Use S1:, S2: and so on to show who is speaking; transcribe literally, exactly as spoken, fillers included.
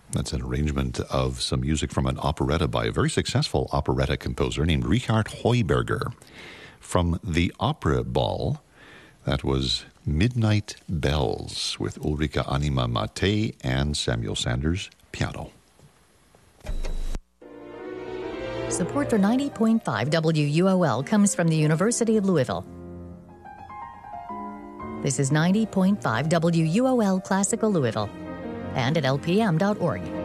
S1: That's an arrangement of some music from an operetta by a very successful operetta composer named Richard Heuberger. From the Opera Ball, that was Midnight Bells with Ulrika Anima Mate and Samuel Sanders piano.
S2: Support for ninety point five W U O L comes from the University of Louisville. This is ninety point five W U O L Classical Louisville and at L P M dot org.